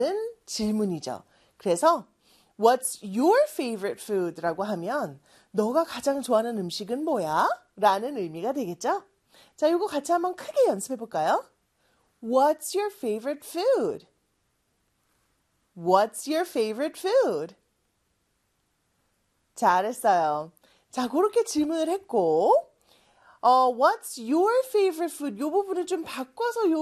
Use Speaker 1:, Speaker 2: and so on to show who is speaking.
Speaker 1: 질문이죠. 그래서 What's your favorite food? 라고 하면 너가 가장 좋아하는 음식은 뭐야? 라는 의미가 되겠죠? 자, 이거 같이 한번 크게 연습해 볼까요? What's your favorite food? What's your favorite food? 잘했어요. 자, 그렇게 질문을 했고 What's your favorite food? 이 부분을 좀 바꿔서